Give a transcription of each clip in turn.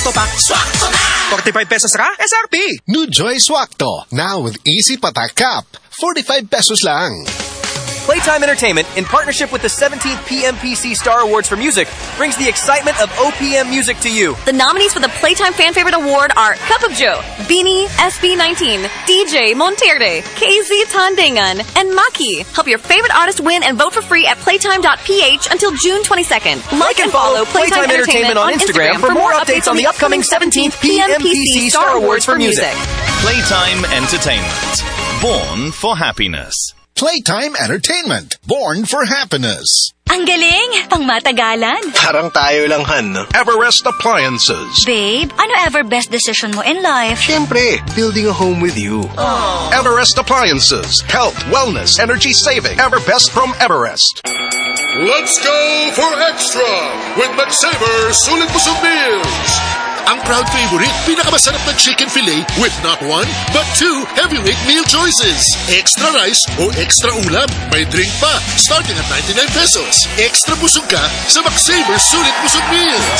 Swakto pa. Swakto na! 45 pesos ka? SRP! New Joy Swakto, now with easy patak-cap. 45 pesos lang. Playtime Entertainment, in partnership with the 17th PMPC Star Awards for Music, brings the excitement of OPM music to you. The nominees for the Playtime Fan Favorite Award are Cup of Joe, Beanie, SB19, DJ Monterde, KZ Tandangan, and Maki. Help your favorite artist win and vote for free at playtime.ph until June 22nd. Like and follow Playtime Entertainment on Instagram for more updates on the upcoming 17th PMPC Star Awards for Music. Playtime Entertainment. Born for happiness. Playtime Entertainment, born for happiness. Ang galing! Pangmatagalan. Parang tayo lang, Han, no? Everest Appliances. Babe, ano ever best decision mo in life? Siyempre, building a home with you. Aww. Everest Appliances. Health, wellness, energy saving. Everbest from Everest. Let's go for extra with McSaver Sulit Busog Meals. Ang proud favorite, pinakamasarap na chicken fillet with not one, but two heavyweight meal choices. Extra rice o extra ulam. May drink pa, starting at 99 pesos. Extra busog ka sa McSaver Sulit Busog Meals.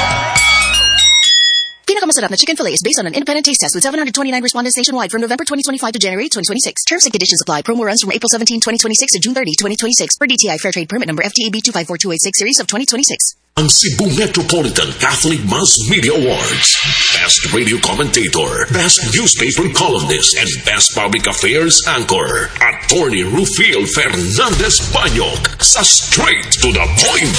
Pinakamasarap na chicken fillet is based on an independent taste test with 729 respondents nationwide from November 2025 to January 2026. Terms and conditions apply. Promo runs from April 17, 2026 to June 30, 2026 per DTI Fair Trade Permit number FTAB 254286 series of 2026. Ang Cebu Metropolitan Catholic Mass Media Awards. Best Radio Commentator, Best Newspaper Columnist, and Best Public Affairs Anchor. Attorney Rufiel Fernandez Banyok sa Straight to the Point.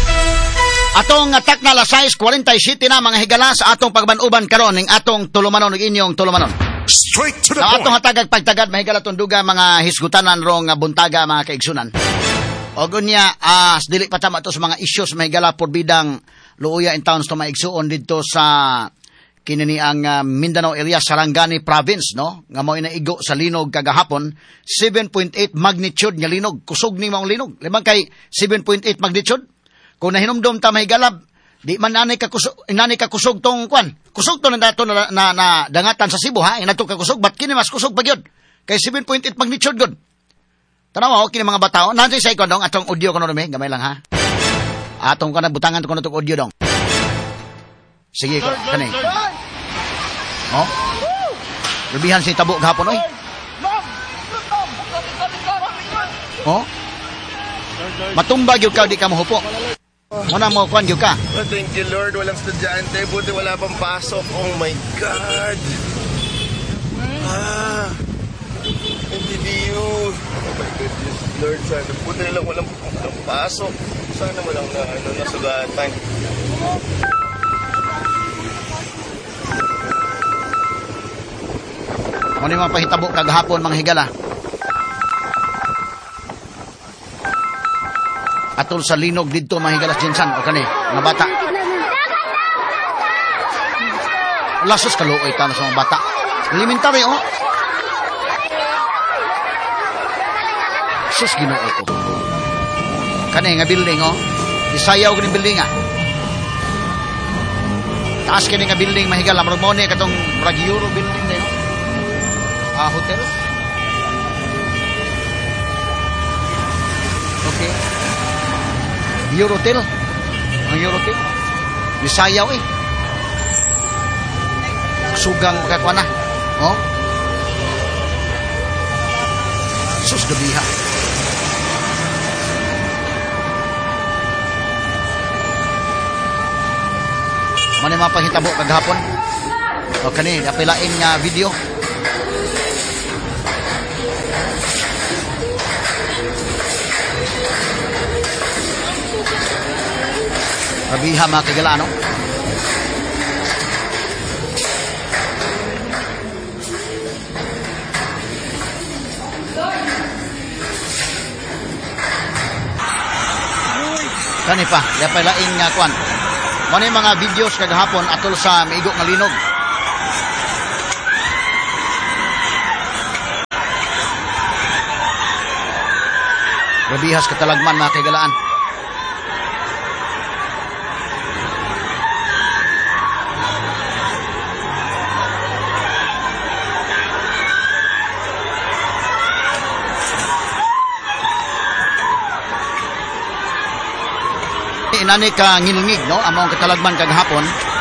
Atong atak na alas 6:47 na mga higala sa atong pagbanuban karon ning atong tulumanon ug inyong tulumanon. Straight to the point. Atong hatagag pagtagad mahigala tong duga mga hisgutanan rong buntaga mga kaigsunan. Og unya dili pa tama to sa mga issues mahigala por bidang luuya in towns to maigsuon didto sa kinini ang Mindanao area Sarangani province no nga mao inaigo sa linog kagahapon 7.8 magnitude nga linog kusog ni maong linog limang kay 7.8 magnitude. Kung nahinumdom ta mahigalab, di man nanay ka kusog tong kwan. Kusog to na dato na dangatan sa Cebu ha, inato ka kusog, bat kini mas kusog pa gyud. Kay 7.8 magnitude gud. Tanaw ako kini mga bataw, nanay sa ikon dong atong audio kono mi, gamay lang ha. Atong kana butangan to kono tong audio dong. Sige ko kani. Oh. Lubihan si tabo gahapon oy. Oh. Matumba gyud ka di ka mohupo. Muna mo kwan gyud ka. Oh, thank you Lord, walang estudyante, buti wala pang pasok. Oh my God. NTDU. Oh my goodness, Lord, sana buti lang walang pasok. Sana walang nasugatan. Ano yung mga pahitabo kagahapon mga higala? Atol sa linog dito mga higalas jinsan o kani, mga bata. Lasos kaluoy ka na sa mga bata. Elementary oh. Sus ginoo ko. Kani nga building oh. Isayaw ko ng building ah. Taas kini nga building mahigala. Marag mo ni katong Brag Euro building na yun. Hotel. Okay. Eurotel. Ang Eurotel. Bisayaw eh. Sugang kakwa na. Oh? Sus gabiha. Mani mapahitabo kagahapon. O kani, napilain nga video. Rabiha mga kagala, ano? Kani pa, yapay laing nga kwan. Mani mga videos kagahapon atol sa miigok nga linog. Rabihas katalagman mga kagalaan. Inani ka ngilngig no among katalagman kagahapon